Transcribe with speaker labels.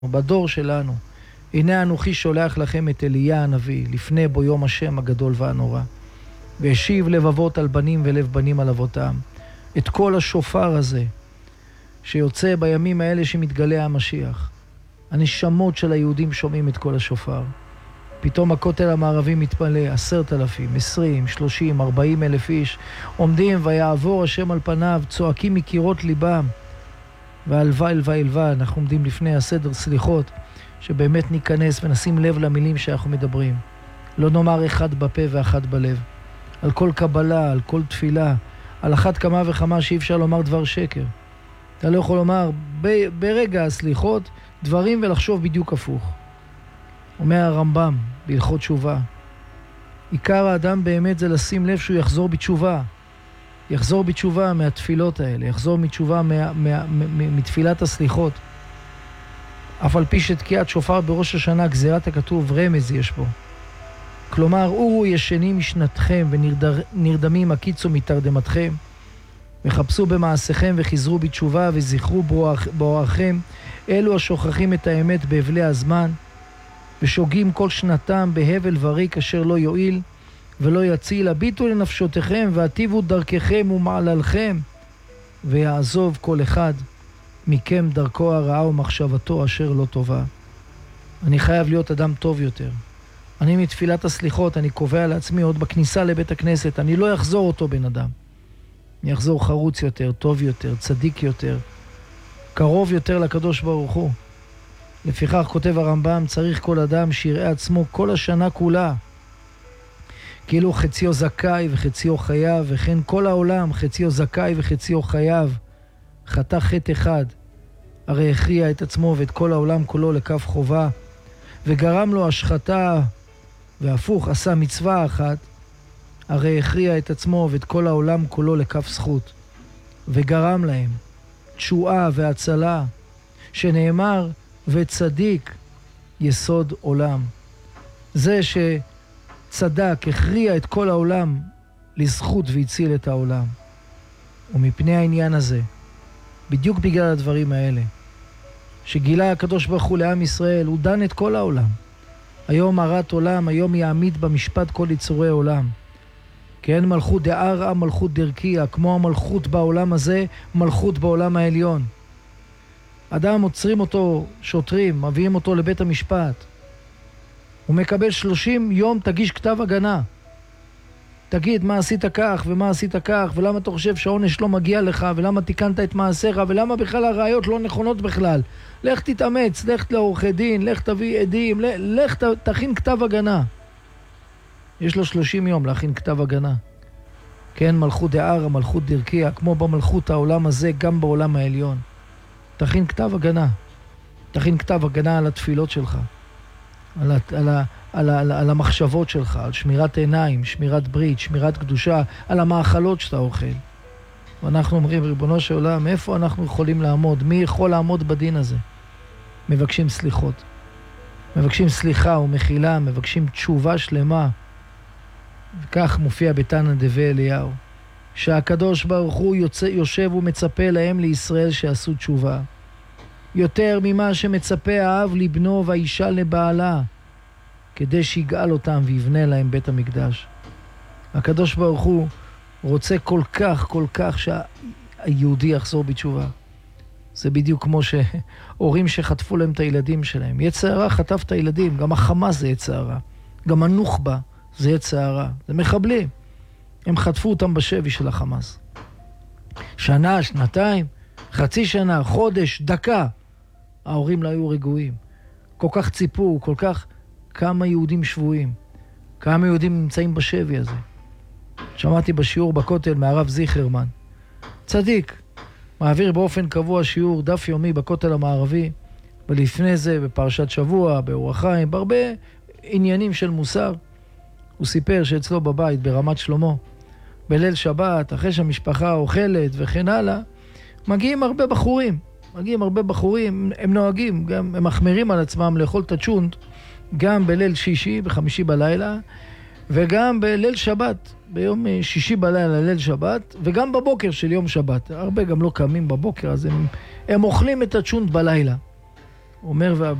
Speaker 1: בדור שלנו. הנה אנוכי שולח לכם את אליה הנביא, לפני בו יום השם הגדול והנורא. והשיב לבבות על בנים ולב בנים על אבותם. את כל השופר הזה, שיוצא בימים האלה שמתגלה המשיח. הנשמות של היהודים שומעים את כל השופר. פתאום הכותל המערבי מתמלא, 10,000, 20, 30, 40 אלף איש, עומדים ויעבור השם על פניו, צועקים מקירות ליבם. והלווה, הלווה, הלווה, אנחנו עומדים לפני הסדר סליחות, שבאמת ניכנס ונשים לב למילים שאנחנו מדברים. לא נאמר אחד בפה ואחד בלב. על כל קבלה, על כל תפילה, על אחת כמה וכמה שאי אפשר לומר דבר שקר. אתה לא יכול לומר ברגע הסליחות דברים ולחשוב בדיוק הפוך. אומר הרמב"ם בהלכות תשובה, עיקר האדם באמת זה לשים לב שהוא יחזור בתשובה. יחזור בתשובה מהתפילות האלה, יחזור מתשובה מתפילת הסליחות. אף על פי שתקיעת שופר בראש השנה, גזירת הכתוב, רמז יש בו. כלומר, אורו ישנים משנתכם ונרדמים הקיצו מתרדמתכם, וחפשו במעשיכם וחזרו בתשובה וזכרו בואכם, אלו השוכחים את האמת בהבלי הזמן, ושוגים כל שנתם בהבל וריק אשר לא יועיל ולא יציל. הביטו לנפשותיכם ועטיבו דרככם ומעללכם, ויעזוב כל אחד מכם דרכו הרעה ומחשבתו אשר לא טובה. אני חייב להיות אדם טוב יותר. אני מתפילת הסליחות, אני קובע לעצמי עוד בכניסה לבית הכנסת, אני לא אחזור אותו בן אדם. אני אחזור חרוץ יותר, טוב יותר, צדיק יותר, קרוב יותר לקדוש ברוך הוא. לפיכך כותב הרמב"ם, צריך כל אדם שיראה עצמו כל השנה כולה, כאילו חציו זכאי וחציו חייב, וכן כל העולם חציו זכאי וחציו חייב. חטא חטא אחד, הרי הכריע את עצמו ואת כל העולם כולו לכף חובה, וגרם לו השחתה, והפוך עשה מצווה אחת, הרי הכריע את עצמו ואת כל העולם כולו לכף זכות, וגרם להם תשועה והצלה, שנאמר וצדיק יסוד עולם. זה שצדק הכריע את כל העולם לזכות והציל את העולם. ומפני העניין הזה, בדיוק בגלל הדברים האלה, שגילה הקדוש ברוך הוא לעם ישראל, הוא דן את כל העולם. היום הרת עולם, היום יעמיד במשפט כל יצורי עולם. כי אין מלכות דערא, מלכות דרכיה, כמו המלכות בעולם הזה, מלכות בעולם העליון. אדם עוצרים אותו שוטרים, מביאים אותו לבית המשפט. הוא מקבל 30 יום, תגיש כתב הגנה. תגיד מה עשית כך ומה עשית כך, ולמה אתה חושב שהעונש לא מגיע לך, ולמה תיקנת את מעשיך, ולמה בכלל הראיות לא נכונות בכלל. לך תתאמץ, לך לעורכי דין, לך תביא עדים, לך תכין כתב הגנה. יש לו 30 יום להכין כתב הגנה. כן, מלכות דערא, מלכות דרכיה, כמו במלכות העולם הזה, גם בעולם העליון. תכין כתב הגנה. תכין כתב הגנה על התפילות שלך. על המחשבות שלך, על שמירת עיניים, שמירת ברית, שמירת קדושה, על המאכלות שאתה אוכל. ואנחנו אומרים, ריבונו של עולם, איפה אנחנו יכולים לעמוד? מי יכול לעמוד בדין הזה? מבקשים סליחות. מבקשים סליחה ומחילה, מבקשים תשובה שלמה. וכך מופיע בתנא דבי אליהו, שהקדוש ברוך הוא יושב ומצפה להם לישראל שעשו תשובה. יותר ממה שמצפה האב לבנו והאישה לבעלה, כדי שיגאל אותם ויבנה להם בית המקדש. הקדוש ברוך הוא רוצה כל כך שהיהודי יחזור בתשובה. זה בדיוק כמו שהורים שחטפו להם את הילדים שלהם. יצר הרע חטף את הילדים, גם החמאס זה יצר הרע. גם הנוח'בה זה יצר הרע. זה מחבלים. הם חטפו אותם בשבי של החמאס. שנה, שנתיים, חצי שנה, חודש, דקה. ההורים לא היו רגועים. כל כך ציפו, כל כך כמה יהודים שבויים. כמה יהודים נמצאים בשבי הזה. שמעתי בשיעור בכותל מהרב זיכרמן. צדיק. מעביר באופן קבוע שיעור דף יומי בכותל המערבי, ולפני זה בפרשת שבוע, באור החיים, בהרבה עניינים של מוסר. הוא סיפר שאצלו בבית ברמת שלמה, בליל שבת, אחרי שהמשפחה אוכלת וכן הלאה, מגיעים הרבה בחורים, הם נוהגים, גם הם מחמירים על עצמם לאכול את הצ'ונט, גם בליל שישי, בחמישי בלילה, וגם בליל שבת, ביום שישי בלילה, ליל שבת, וגם בבוקר של יום שבת. הרבה גם לא קמים בבוקר, אז הם אוכלים את הצ'ונט בלילה. אומר